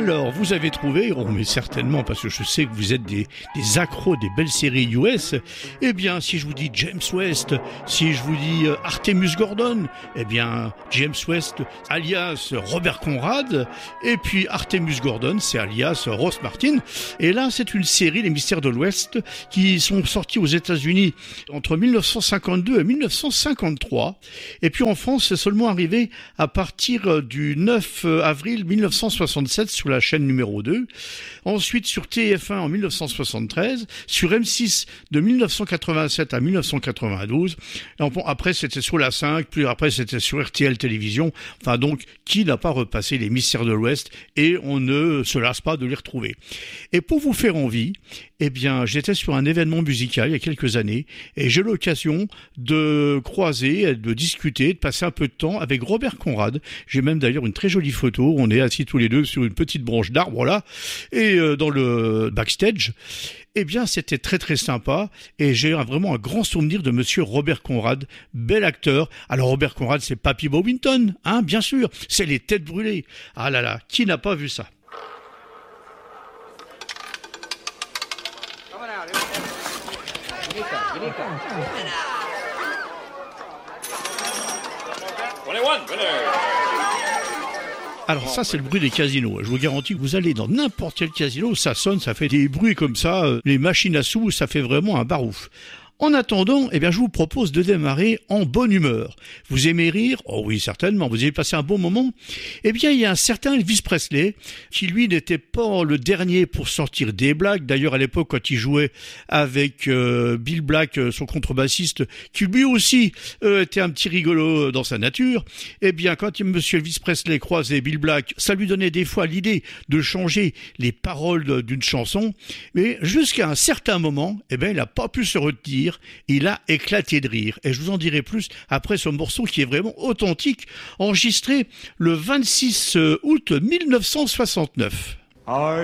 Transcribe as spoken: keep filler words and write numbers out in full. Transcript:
Alors, vous avez trouvé, oh mais certainement, parce que je sais que vous êtes des, des accros des belles séries U S, eh bien, si je vous dis James West, si je vous dis euh, Artemus Gordon, eh bien, James West, alias Robert Conrad, et puis Artemus Gordon, c'est alias Ross Martin. Et là, c'est une série, Les Mystères de l'Ouest, qui sont sortis aux États-Unis entre mille neuf cent cinquante-deux et mille neuf cent cinquante-trois. Et puis en France, c'est seulement arrivé à partir du neuf avril mille neuf cent soixante-sept sur la chaîne numéro deux. Ensuite sur T F un en mille neuf cent soixante-treize, sur M six de mille neuf cent quatre-vingt-sept à mille neuf cent quatre-vingt-douze. Et bon, après c'était sur la cinq, puis après c'était sur R T L Télévision. Enfin donc, qui n'a pas repassé Les Mystères de l'Ouest, et on ne se lasse pas de les retrouver. Et pour vous faire envie, eh bien, j'étais sur un événement musical il y a quelques années et j'ai l'occasion de croiser, de discuter, de passer un peu de temps avec Robert Conrad. J'ai même d'ailleurs une très jolie photo. On est assis tous les deux sur une petite branche d'arbre, là, et euh, dans le backstage. Eh bien, c'était très très sympa et j'ai un, vraiment un grand souvenir de monsieur Robert Conrad, bel acteur. Alors Robert Conrad, c'est Papy Bovington, hein, bien sûr, c'est Les Têtes Brûlées. Ah là là, qui n'a pas vu ça? Alors ça, c'est le bruit des casinos. Je vous garantis que vous allez dans n'importe quel casino, ça sonne, ça fait des bruits comme ça, euh, les machines à sous, ça fait vraiment un barouf. En attendant, eh bien, je vous propose de démarrer en bonne humeur. Vous aimez rire? Oh oui, certainement. Vous avez passé un bon moment? Eh bien, il y a un certain Elvis Presley qui, lui, n'était pas le dernier pour sortir des blagues. D'ailleurs, à l'époque, quand il jouait avec euh, Bill Black, son contrebassiste, qui lui aussi euh, était un petit rigolo dans sa nature, eh bien, quand monsieur Elvis Presley croisait Bill Black, ça lui donnait des fois l'idée de changer les paroles d'une chanson. Mais jusqu'à un certain moment, eh bien, il n'a pas pu se retenir. Il a éclaté de rire. Et je vous en dirai plus après ce morceau qui est vraiment authentique, enregistré le vingt-six août mille neuf cent soixante-neuf. Are